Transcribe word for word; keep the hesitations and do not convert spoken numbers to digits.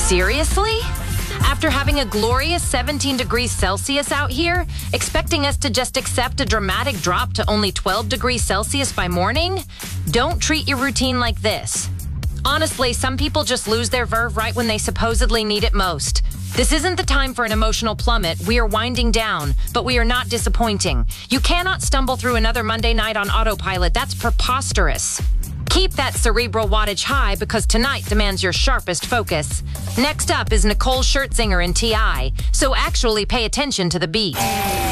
Seriously? After having a glorious seventeen degrees Celsius out here, expecting us to just accept a dramatic drop to only twelve degrees Celsius by morning? Don't treat your routine like this. Honestly, some people just lose their verve right when they supposedly need it most. This isn't the time for an emotional plummet. We are winding down, but we are not disappointing. You cannot stumble through another Monday night on autopilot. That's preposterous. Keep that cerebral wattage high because tonight demands your sharpest focus. Next up is Nicole Scherzinger and T I, so actually pay attention to the beat.